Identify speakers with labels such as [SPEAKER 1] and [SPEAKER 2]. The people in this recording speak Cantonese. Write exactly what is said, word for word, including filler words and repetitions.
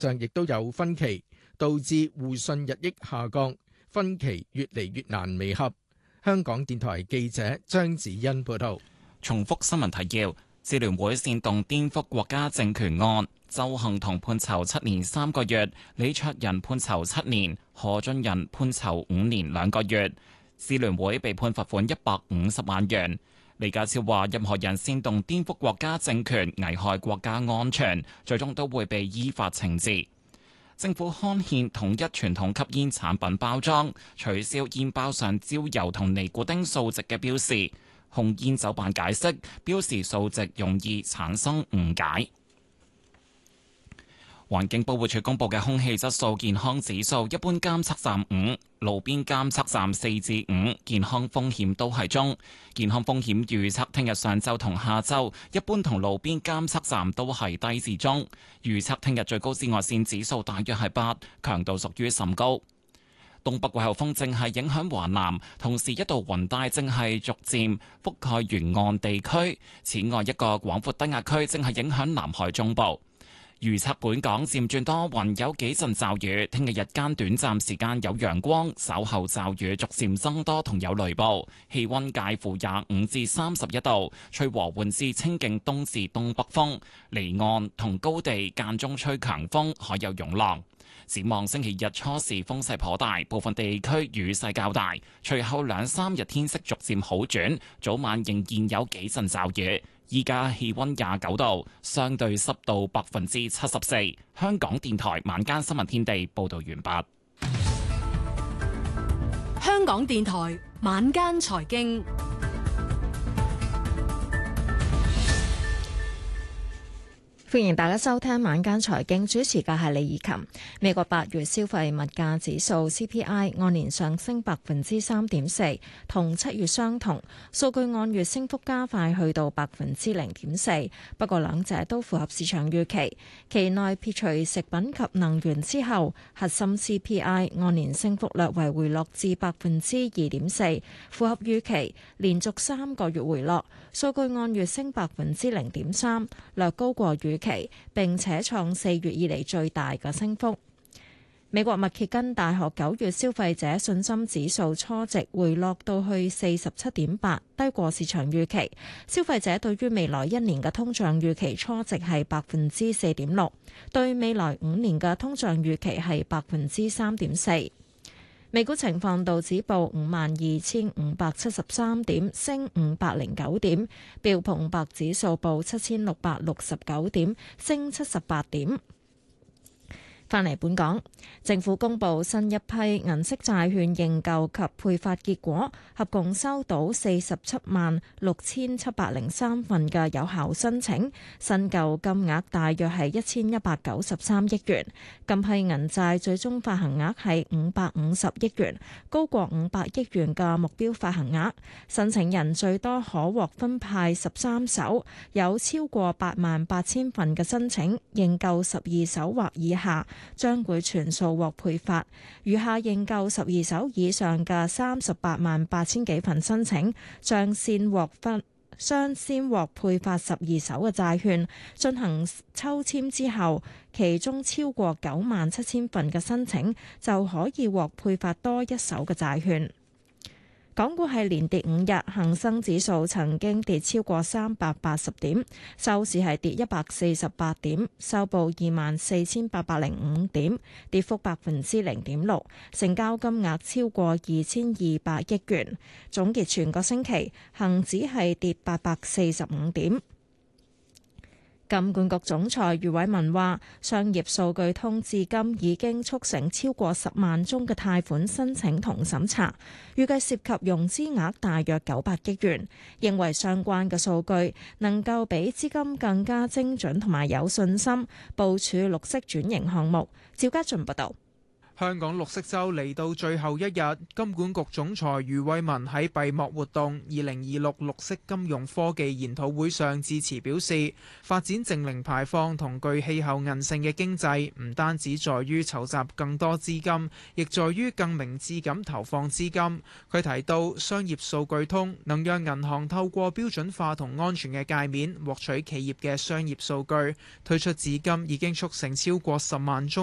[SPEAKER 1] 上亦都有分歧，導致互信日益下降，分歧越嚟越難彌合。香港電台記者張子欣報道。
[SPEAKER 2] 重複新聞提要：支聯會煽動顛覆國家政權案，鄒幸彤判囚七年三個月，李卓人判囚七年，何俊仁判囚五年兩個月。支聯會被判罰款一百五十萬元。李家超話：任何人煽動顛覆國家政權、危害國家安全，最終都會被依法懲治。政府刊憲統一傳統吸煙產品包裝，取消煙包上焦油同尼古丁數值嘅標示。控煙酒辦解釋，標示數值容易產生誤解。環境保護署公布嘅空氣質素健康指數，一般監測站五，路邊監測站四至五，健康風險都係中。健康風險預測聽日上晝同下晝，一般同路邊監測站都係低至中。預測聽日最高紫外線指數大約係八，強度屬於甚高。東北季候風正係影響華南，同時一道雲帶正係逐漸覆蓋沿岸地區。此外，一個廣闊低壓區正係影響南海中部。預測本港漸轉多雲，有幾陣驟雨。聽日日間短暫時間有陽光，稍後驟雨逐漸增多同有雷暴。氣溫介乎廿五至三十一度，吹和緩至清勁東至東北風。離岸同高地間中吹強風，海有湧浪。展望星期日初時風勢頗大，部分地區雨勢較大。隨後兩三日天色逐漸好轉，早晚仍然有幾陣驟雨。依家氣溫廿九度，相對濕度百分之七十四。香港電台晚間新聞天地報道完畢。
[SPEAKER 3] 香港電台晚間財經。
[SPEAKER 4] 歡迎大家收聽晚間財經，主持嘅係李怡琴。美國八月消費物價指數 C P I 按年上升百分之三點四，同七月相同，數據按月升幅加快去到百分之零點四，不過兩者都符合市場預期。期內撇除食品及能源之後，核心 C P I 按年升幅略為回落至百分之二點四，符合預期，連續三個月回落。數據按月升百分之零點三，略高過預期，並且創四月以嚟最大嘅升幅。美國密歇根大學九月消費者信心指數初值回落到去四十七點八，低過市場預期。消費者對於未來一年嘅通脹預期初值係百分之四點六，對未來五年嘅通脹預期係百分之三點四。美股情況，道指報五萬二千五百七十三點，升五百零九點；標普五百指數報七千六百六十九點，升七十八點。返嚟本港，政府公布新一批銀色債券認購及配發結果，合共收到四十七萬六千七百零三份嘅有效申請，申購金額大約係一千一百九十三億元。今批銀債最終發行額係五百五十億元，高過五百億元嘅目標發行額。申請人最多可獲分派十三手，有超過八萬八千份嘅申請，認購十二手或以下，將會全數獲配發，餘下認購十二手以上嘅三十八萬八千幾份申請，將先獲分將先獲配發十二手嘅債券。進行抽籤之後，其中超過九萬七千份嘅申請就可以獲配發多一手嘅債券。港股係連跌五日，恒生指數曾經跌超過三百八十點，收市係跌一百四十八點，收報二萬四千八百零五點，跌幅百分之零點六，成交金額超過二千二百億元。總結全個星期，恒指係跌八百四十五點。金管局總裁余偉文話，商業數據通至今已經促成超過十萬宗嘅貸款申請同審查，預計涉及融資額大約九百億元，認為相關嘅數據能夠比資金更加精準同埋有信心部署綠色轉型項目。趙家俊報道。
[SPEAKER 5] 香港綠色週嚟到最後一日，金管局總裁余偉文喺閉幕活動二零二六綠色金融科技研討會上致辭表示，發展淨零排放同具氣候韌性嘅經濟，唔單止在於籌集更多資金，亦在於更明智咁投放資金。佢提到，商業數據通能讓銀行透過標準化同安全嘅界面獲取企業嘅商業數據，推出至今已經促成超過十萬宗